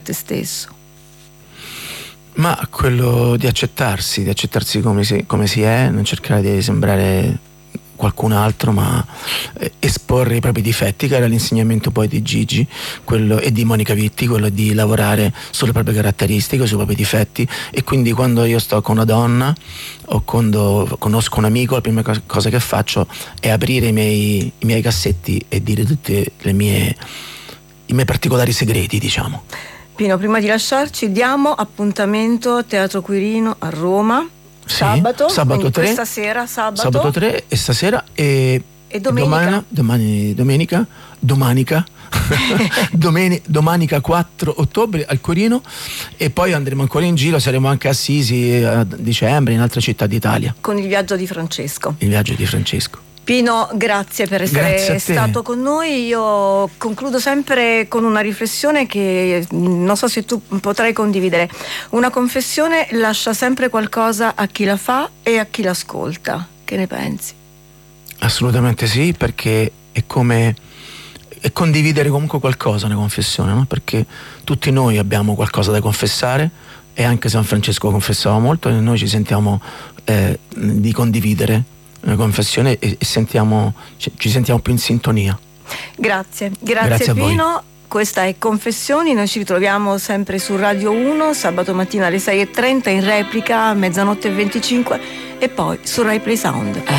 te stesso? Ma quello di accettarsi come si è, non cercare di sembrare qualcun altro, ma esporre i propri difetti, che era l'insegnamento poi di Gigi e di Monica Vitti, quello di lavorare sulle proprie caratteristiche, sui propri difetti. E quindi quando io sto con una donna o quando conosco un amico, la prima cosa che faccio è aprire i miei cassetti e dire tutti i miei particolari segreti, diciamo. Pino, prima di lasciarci diamo appuntamento Teatro Quirino a Roma. Sabato 3, questa sera, sabato 3 e stasera e domenica. Domenica 4 ottobre al Quirino, e poi andremo ancora in giro, saremo anche a Assisi a dicembre, in altre città d'Italia, con il viaggio di Francesco. Pino, grazie per essere stato con noi. Io concludo sempre con una riflessione che non so se tu potrai condividere. Una confessione lascia sempre qualcosa a chi la fa e a chi l'ascolta. Che ne pensi? Assolutamente sì, perché è come condividere comunque qualcosa, una confessione, no? Perché tutti noi abbiamo qualcosa da confessare, e anche San Francesco confessava molto, e noi ci sentiamo di condividere una confessione e ci sentiamo più in sintonia. Grazie Pino. Questa è Confessioni, noi ci ritroviamo sempre su Radio 1 sabato mattina alle 6:30, in replica a 00:25 e poi su Rai Play Sound.